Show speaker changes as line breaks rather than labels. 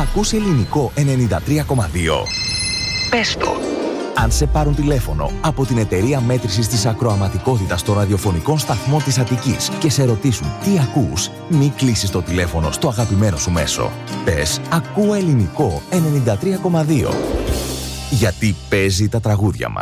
Ακούς ελληνικό 93,2. Πες το. Αν σε πάρουν τηλέφωνο από την εταιρεία μέτρησης της ακροαματικότητας των ραδιοφωνικών σταθμών της Αττικής και σε ρωτήσουν τι ακούς, μη κλείσεις το τηλέφωνο στο αγαπημένο σου μέσο. Πες «Ακούω ελληνικό 93,2». Γιατί παίζει τα τραγούδια μας.